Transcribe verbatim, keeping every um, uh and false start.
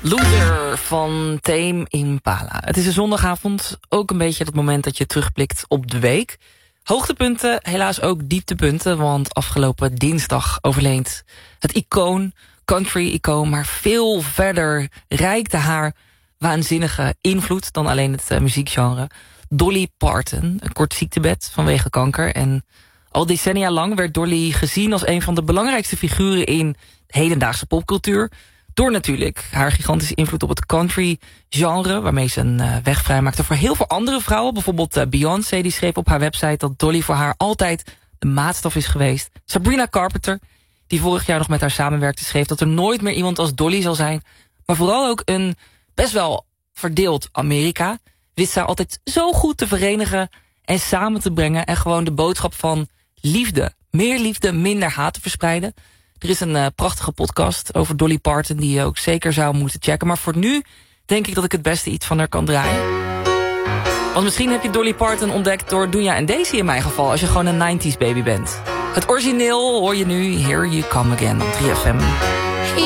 Loser van Tame Impala. Het is een zondagavond, ook een beetje dat moment dat je terugblikt op de week. Hoogtepunten, helaas ook dieptepunten, want afgelopen dinsdag overleed het icoon, country-icoon, maar veel verder reikte haar waanzinnige invloed dan alleen het uh, muziekgenre. Dolly Parton, een kort ziektebed vanwege kanker. En al decennia lang werd Dolly gezien als een van de belangrijkste figuren in de hedendaagse popcultuur. Door natuurlijk haar gigantische invloed op het country-genre, waarmee ze een uh, weg vrijmaakte voor heel veel andere vrouwen. Bijvoorbeeld uh, Beyoncé, die schreef op haar website dat Dolly voor haar altijd de maatstaf is geweest. Sabrina Carpenter, die vorig jaar nog met haar samenwerkte, schreef dat er nooit meer iemand als Dolly zal zijn. Maar vooral ook een best wel verdeeld Amerika wist zij altijd zo goed te verenigen en samen te brengen en gewoon de boodschap van liefde, meer liefde, minder haat te verspreiden. Er is een uh, prachtige podcast over Dolly Parton die je ook zeker zou moeten checken. Maar voor nu denk ik dat ik het beste iets van haar kan draaien. Want misschien heb je Dolly Parton ontdekt door Doenja en Daisy in mijn geval, als je gewoon een nineties baby bent. Het origineel hoor je nu, Here You Come Again op drie F M.